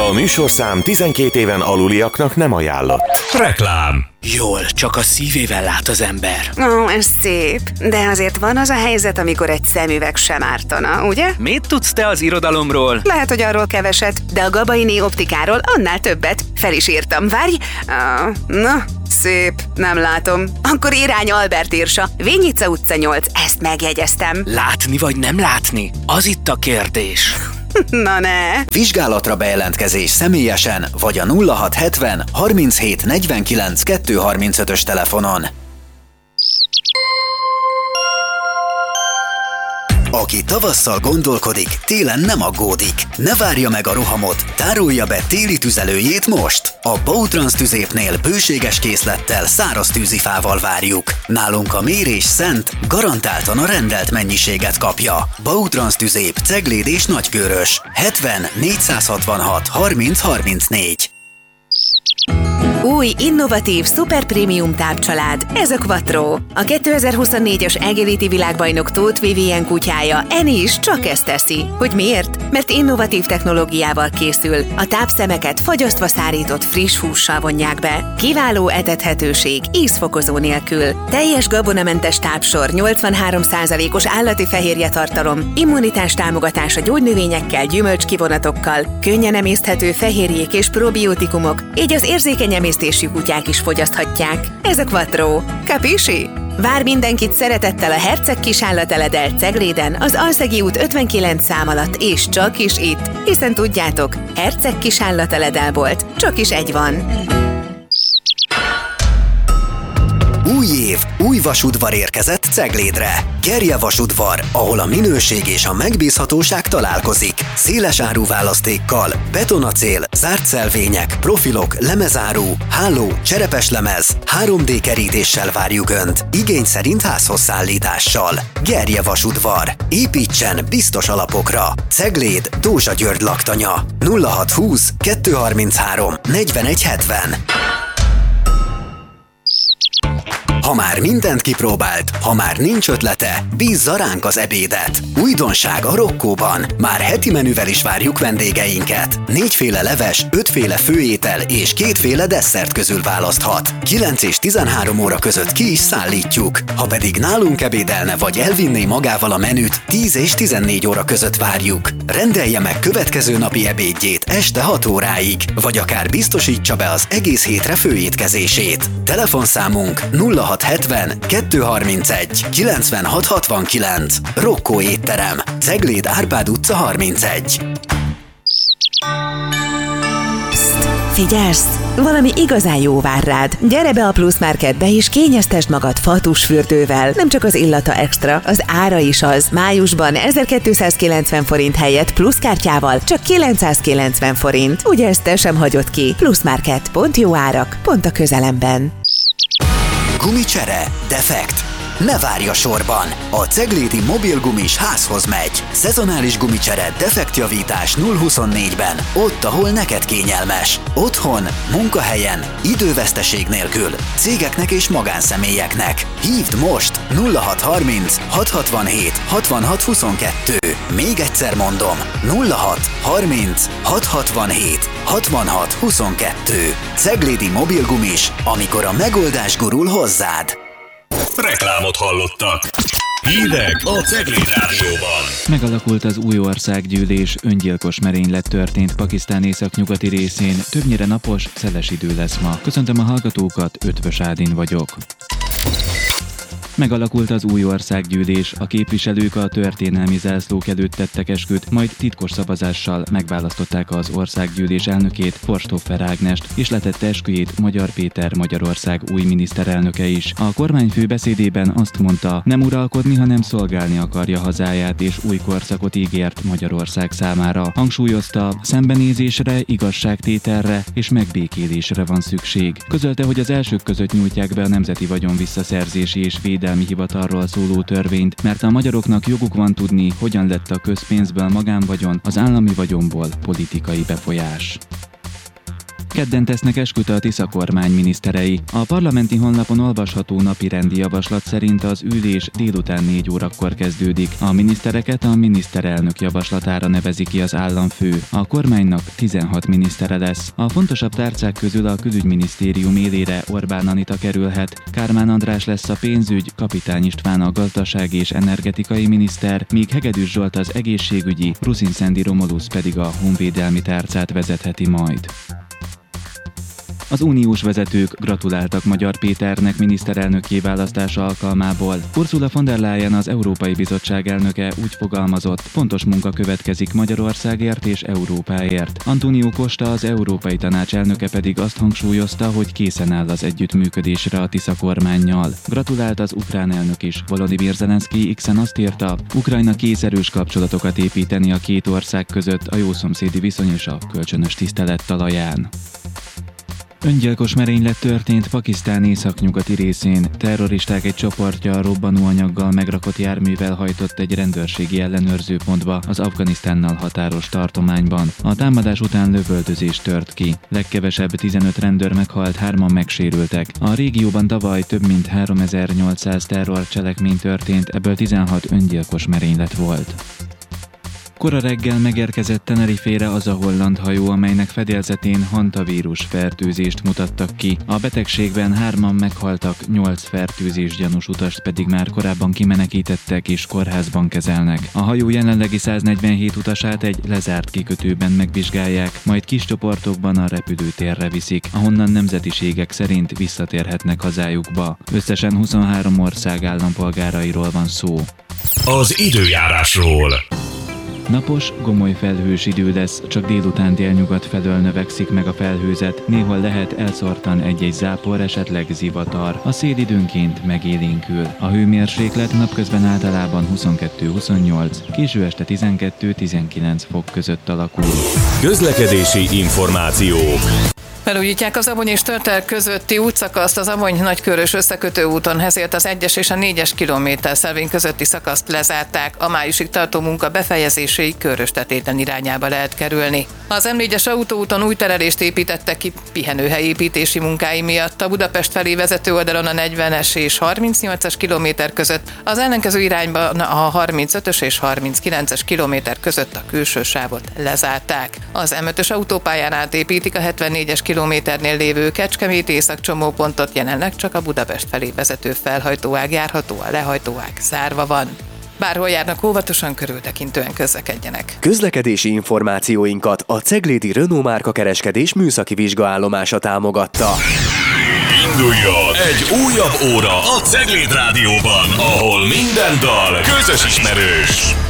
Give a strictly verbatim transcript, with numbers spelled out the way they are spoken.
A műsorszám tizenkét éven aluliaknak nem ajánlott. Reklám. Jól, csak a szívével lát az ember. Ó, ez szép. De azért van az a helyzet, amikor egy szemüveg sem ártana, ugye? Mit tudsz te az irodalomról? Lehet, hogy arról keveset, de a Gabaini optikáról annál többet. Fel is írtam. Várj! Ah, na, szép. Nem látom. Akkor irány Albert Irsa. Vényica utca nyolc. Ezt megjegyeztem. Látni vagy nem látni? Az itt a kérdés. Na ne! Vizsgálatra bejelentkezés személyesen vagy a nulla hat hetven harminchét negyvenkilenc kettőszázharmincötös telefonon. Aki tavasszal gondolkodik, télen nem aggódik. Ne várja meg a rohamot, tárolja be téli tüzelőjét most! A Bautrans tüzépnél bőséges készlettel száraz tűzifával várjuk. Nálunk a mérés szent, garantáltan a rendelt mennyiséget kapja. Bautrans tüzép, Cegléd és Nagykőrös. hetven négyszázhatvanhat harminc harmincnégy. Új, innovatív, szuperprémium tápcsalád. Ez a Quattro. A kétezer-huszonnégyes Agility világbajnok Tóth Vivien kutyája, Eni is csak ezt teszi. Hogy miért? Mert innovatív technológiával készül. A tápszemeket fagyasztva szárított friss hússal vonják be. Kiváló etethetőség, ízfokozó nélkül. Teljes gabonamentes tápsor, nyolcvanhárom százalékos állati fehérje tartalom, immunitás támogatás a gyógynövényekkel, gyümölcskivonatokkal, könnyen emészthető fehérjék és probiotikumok, így az érzékeny emésztésű kutyák is fogyaszthatják. Ez a Quattro. Capisci? Vár mindenkit szeretettel a Herceg kisállatteledel Cegléden, az Alszegi út ötvenkilenc szám alatt, és csak is itt. Hiszen tudjátok, Herceg kisállatteledel csak is egy van. Új év, új vasudvar érkezett Ceglédre. Gerje vasudvar, ahol a minőség és a megbízhatóság találkozik. Széles áru választékkal, betonacél, zárt szelvények, profilok, lemezáru, háló, cserepes lemez, három dé kerítéssel várjuk Önt, igény szerint házhoz szállítással. Gerje vasudvar. Építsen biztos alapokra. Cegléd, Dózsa György laktanya. nulla hat húsz kettőszázharminchárom negyvenegy hetven. Ha már mindent kipróbált, ha már nincs ötlete, bízza ránk az ebédet. Újdonság a Rokkóban. Már heti menüvel is várjuk vendégeinket. Négyféle leves, ötféle főétel és kétféle desszert közül választhat. kilenc és tizenhárom óra között ki is szállítjuk. Ha pedig nálunk ebédelne vagy elvinné magával a menüt, tíz és tizennégy óra között várjuk. Rendelje meg következő napi ebédjét este hat óráig, vagy akár biztosítsa be az egész hétre főétkezését. Telefonszámunk nulla hat hetven kettőszázharmincegy kilencvenhat hatvankilenc. Rokkó étterem, Cegléd Árpád utca harmincegy. Psst, figyelsz! Valami igazán jó vár rád. Gyere be a Plus Marketbe és kényeztesd magad fatusfürdővel. Nem csak az illata extra, az ára is az. Májusban ezerkétszázkilencven forint helyett Plus kártyával csak kilencszázkilencven forint. Ugye ezt te sem hagyod ki? Plus Market. Pont jó árak, pont a közelemben. Gumicsere, defekt. Ne várj a sorban! A ceglédi mobilgumis házhoz megy. Szezonális gumicsere, defektjavítás nulla huszonnégyben. Ott, ahol neked kényelmes. Otthon, munkahelyen, időveszteség nélkül. Cégeknek és magánszemélyeknek. Hívd most! nulla hat harminc hat hatvanhét hatvanhat huszonkettő. Még egyszer mondom. nulla hat harminc hat hatvanhét hatvanhat huszonkettő. Ceglédi mobilgumis, amikor a megoldás gurul hozzád. Reklámot hallottak. Hírek a Cegléd Rádióban. Megalakult az új országgyűlés, öngyilkos merénylet történt Pakisztán északnyugati részén, többnyire napos, szeles idő lesz ma. Köszöntöm a hallgatókat, Ötvös Ádin vagyok. Megalakult az új országgyűlés, a képviselők a történelmi zászlók előtt tettek esküt, majd titkos szavazással megválasztották az országgyűlés elnökét, Forsthofer Ágnest, és letette esküjét Magyar Péter, Magyarország új miniszterelnöke is. A kormányfő beszédében azt mondta, nem uralkodni, hanem szolgálni akarja hazáját, és új korszakot ígért Magyarország számára. Hangsúlyozta, szembenézésre, igazságtételre és megbékélésre van szükség. Közölte, hogy az elsők között nyújtják be a nemzeti vagyon visszaszerzési és védelmi hivatalról szóló törvényt, mert a magyaroknak joguk van tudni, hogyan lett a közpénzből magánvagyon, az állami vagyonból politikai befolyás. Kedden tesznek esküt a Tisza kormány miniszterei. A parlamenti honlapon olvasható napirendi javaslat szerint az ülés délután négy órakor kezdődik. A minisztereket a miniszterelnök javaslatára nevezi ki az államfő. A kormánynak tizenhat minisztere lesz. A fontosabb tárcák közül a külügyminisztérium élére Orbán Anita kerülhet, Kármán András lesz a pénzügy, Kapitány István a gazdasági és energetikai miniszter, míg Hegedűs Zsolt az egészségügyi, Rusin-Szendi Romulusz pedig a honvédelmi tárcát vezetheti majd. Az uniós vezetők gratuláltak Magyar Péternek miniszterelnökké választása alkalmából. Ursula von der Leyen, az Európai Bizottság elnöke úgy fogalmazott, fontos munka következik Magyarországért és Európáért. Antonio Costa, az Európai Tanács elnöke pedig azt hangsúlyozta, hogy készen áll az együttműködésre a Tisza kormánnyal. Gratulált az ukrán elnök is. Volodymyr Zelenszky X-en azt írta, Ukrajna kész erős kapcsolatokat építeni a két ország között a jószomszédi viszony és a kölcsönös tisztelet talaján. Öngyilkos merénylet történt Pakisztán északnyugati részén. Terroristák egy csoportja robbanóanyaggal megrakott járművel hajtott egy rendőrségi ellenőrzőpontba az Afganisztánnal határos tartományban. A támadás után lövöldözés tört ki. Legkevesebb tizenöt rendőr meghalt, hárman megsérültek. A régióban tavaly több mint háromezer-nyolcszáz terrorcselekmény történt, ebből tizenhat öngyilkos merénylet volt. Kora reggel megérkezett Tenerifére az a holland hajó, amelynek fedélzetén hantavírus fertőzést mutattak ki. A betegségben hárman meghaltak, nyolc fertőzés gyanús utast pedig már korábban kimenekítettek és kórházban kezelnek. A hajó jelenlegi száznegyvenhét utasát egy lezárt kikötőben megvizsgálják, majd kis csoportokban a repülőtérre viszik, ahonnan nemzetiségek szerint visszatérhetnek hazájukba. Összesen huszonhárom ország állampolgárairól van szó. Az időjárásról. Napos, gomoly felhős idő lesz, csak délután délnyugat felől növekszik meg a felhőzet, néhol lehet elszórtan egy-egy zápor, esetleg zivatar. A szél időnként megélénkül. A hőmérséklet napközben általában huszonkettő-huszonnyolc, késő este tizenkettő-tizenkilenc fok között alakul. Közlekedési információk. Felújítják az Abony és Törtel közötti útszakaszt, az Abony-Nagykörös összekötő úton, ezért az egyes és a négyes kilométer szelvény közötti szakaszt lezárták. A májusig tartó munka befejezéséig Körös-Tetéten irányába lehet kerülni. Az M négyes autóúton új terelést építettek ki pihenőhely építési munkái miatt. A Budapest felé vezető oldalon a negyvenes és harmincnyolcas kilométer között, az ellenkező irányban a harmincötös és harminckilences kilométer között a külső sávot lezárták. Az M ötös autópályán átépítik a hetvennégyes kilométernél lévő Kecskemét északcsomópontot, jelenleg csak a Budapest felé vezető felhajtóág járható, a lehajtóág zárva van. Bárhol járnak, óvatosan, körültekintően közlekedjenek. Közlekedési információinkat a Ceglédi Renault márka kereskedés műszaki vizsgaállomása támogatta. Induljon egy újabb óra a Cegléd Rádióban, ahol minden dal közös ismerős.